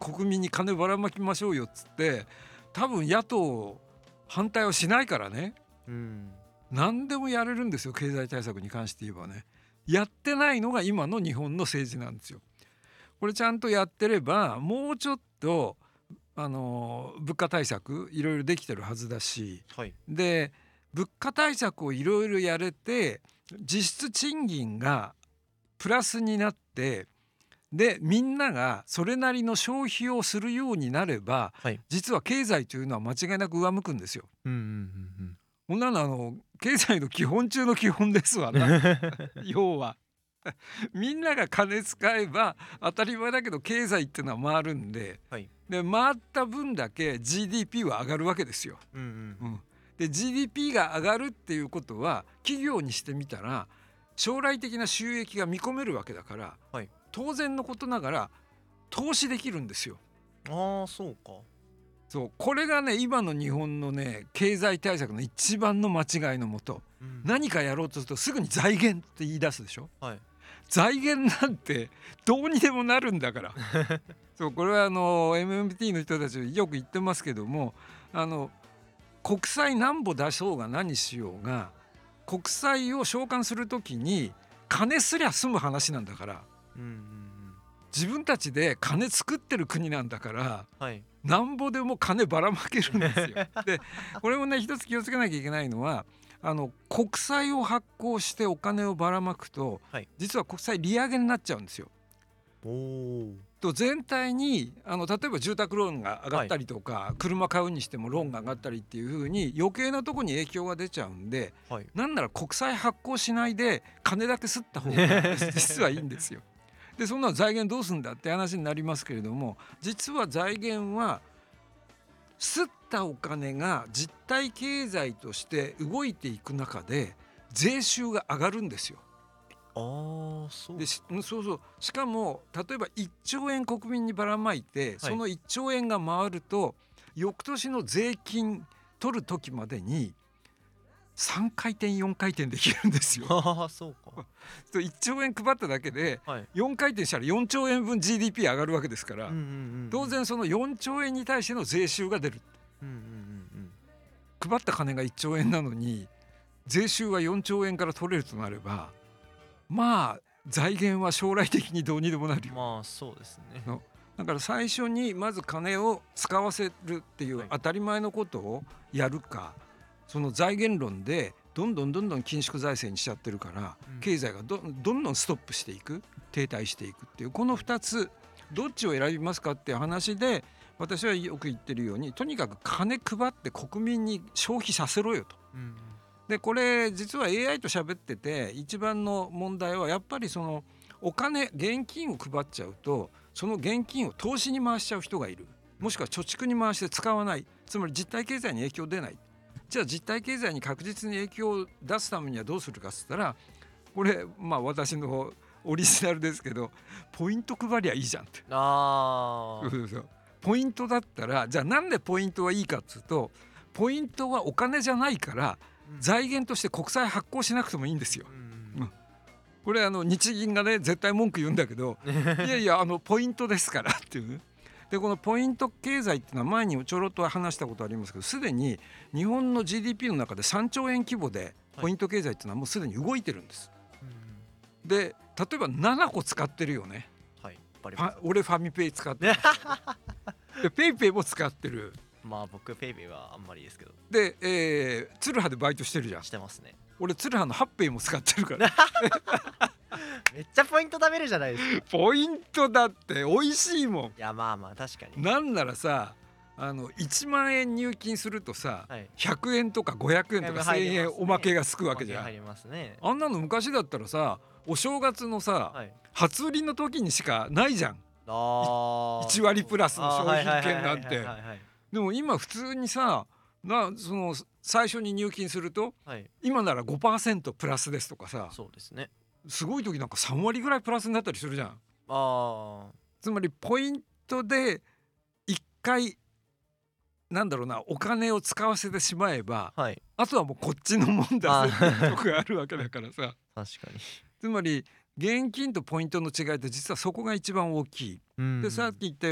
国民に金ばらまきましょうよっつって多分野党反対はしないからね、何でもやれるんですよ。経済対策に関して言えばね。やってないのが今の日本の政治なんですよ。これちゃんとやってればもうちょっと物価対策いろいろできてるはずだし、で物価対策をいろいろやれて実質賃金がプラスになってでみんながそれなりの消費をするようになれば、実は経済というのは間違いなく上向くんですよ。こんなの経済の基本中の基本ですわな要はみんなが金使えば当たり前だけど経済っていうのは回るんで、で回った分だけ GDP は上がるわけですよ。で GDP が上がるっていうことは企業にしてみたら将来的な収益が見込めるわけだから、当然のことながら投資できるんですよ。 そうか。 そうこれがね今の日本のね経済対策の一番の間違いのもと、何かやろうとするとすぐに財源って言い出すでしょ。財源なんてどうにでもなるんだからそうこれはMMT の人たちよく言ってますけども、国債なんぼ出そうが何しようが国債を償還するときに金すりゃ済む話なんだから、自分たちで金作ってる国なんだから、なんぼでも金ばらまけるんですよでこれもね一つ気をつけなきゃいけないのは国債を発行してお金をばらまくと、実は国債利上げになっちゃうんですよ。と全体に例えば住宅ローンが上がったりとか、車買うにしてもローンが上がったりっていう風に余計なところに影響が出ちゃうんで、なんなら国債発行しないで金だけ吸った方が実はいいんですよ。でそんな財源どうすんだって話になりますけれども、実は財源は吸ったお金が実体経済として動いていく中で税収が上がるんですよ。しかも例えば1兆円国民にばらまいて、その1兆円が回ると翌年の税金取る時までに3回転4回転できるんですよ。 そうか。 1兆円配っただけで4回転したら4兆円分 GDP 上がるわけですから、当然その4兆円に対しての税収が出る。配った金が1兆円なのに税収は4兆円から取れるとなれば、まあ財源は将来的にどうにでもなるよ。 そうですね。 だから最初にまず金を使わせるっていう当たり前のことをやるか、その財源論でどんどん緊縮財政にしちゃってるから、経済がどんどんストップしていく、停滞していくっていうこの2つどっちを選びますかっていう話で、私はよく言ってるようにとにかく金配って国民に消費させろよと。でこれ実は AI と喋ってて一番の問題はやっぱりそのお金現金を配っちゃうとその現金を投資に回しちゃう人がいる、もしくは貯蓄に回して使わない、つまり実体経済に影響出ない。じゃあ実体経済に確実に影響を出すためにはどうするかっつったら、これ私のオリジナルですけどポイント配りゃいいじゃんって。ポイントだったらじゃあなんでポイントはいいかっつうと、ポイントはお金じゃないから財源として国債発行しなくてもいいんですよ。これ日銀がね絶対文句言うんだけどいやポイントですからっていう。でこのポイント経済っていうのは前にちょろっと話したことありますけど、すでに日本の GDP の中で3兆円規模でポイント経済っていうのはもうすでに動いてるんです。で例えば7個使ってるよね。俺ファミペイ使ってるでペイペイも使ってる。 僕ペイペイはあんまりですけど。 で、ツルハでバイトしてるじゃん。 してますね。 俺ツルハのハッペイも使ってるからめっちゃポイント貯めるじゃないですか。 ポイントだって美味しいもん。 いや確かに。 なんならさ1万円入金するとさ、100円とか500円とか1000円おまけがつくわけじゃん。あんなの昔だったらさお正月のさ、初売りの時にしかないじゃん。1割プラスの商品券なんて。でも今普通にさその最初に入金すると、今なら 5% プラスですとかさ、 そうですね、 すごい時なんか3割ぐらいプラスになったりするじゃん。つまりポイントで1回お金を使わせてしまえば、あとはもうこっちのもんだぜってとこがあるわけだからさ確かに。 つまり現金とポイントの違いって実はそこが一番大きい。でさっき言った